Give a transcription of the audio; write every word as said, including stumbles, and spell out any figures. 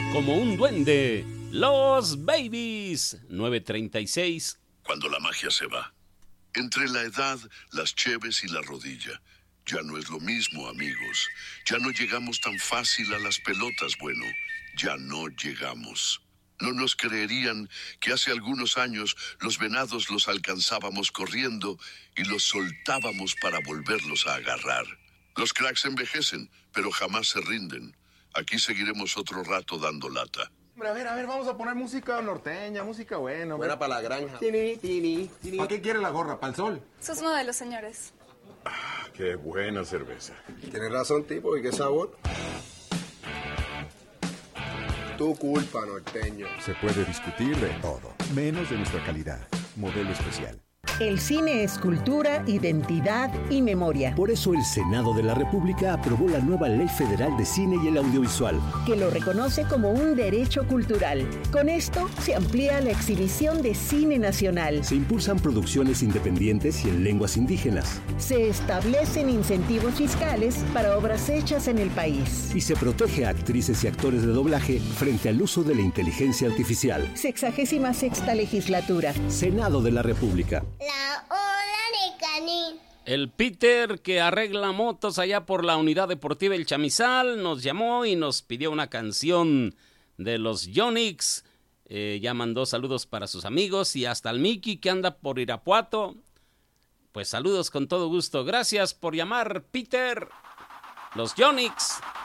como un duende. Los Babies, nueve treinta y seis. Cuando la magia se va, entre la edad, las cheves y la rodilla, ya no es lo mismo, amigos. Ya no llegamos tan fácil a las pelotas, bueno, ya no llegamos. No nos creerían que hace algunos años los venados los alcanzábamos corriendo y los soltábamos para volverlos a agarrar. Los cracks envejecen, pero jamás se rinden. Aquí seguiremos otro rato dando lata. A ver, a ver, vamos a poner música norteña, música buena. Buena para la granja. Tini, tini, tini. ¿Para qué quiere la gorra? ¿Para el sol? Sus modelos, señores. Ah, qué buena cerveza. Tienes razón, tipo, ¿y qué sabor? Tu culpa, norteño. Se puede discutir de todo, menos de nuestra calidad. Modelo especial. El cine es cultura, identidad y memoria. Por eso el Senado de la República aprobó la nueva Ley Federal de Cine y el Audiovisual, que lo reconoce como un derecho cultural. Con esto se amplía la exhibición de cine nacional. Se impulsan producciones independientes y en lenguas indígenas. Se establecen incentivos fiscales para obras hechas en el país. Y se protege a actrices y actores de doblaje frente al uso de la inteligencia artificial. Sexagésima sexta legislatura. Senado de la República. La ola de Canín. El Peter, que arregla motos allá por la Unidad Deportiva El Chamizal, nos llamó y nos pidió una canción de los Yonix. Eh, ya mandó saludos para sus amigos y hasta el Miki que anda por Irapuato. Pues saludos con todo gusto. Gracias por llamar, Peter. Los Yonix.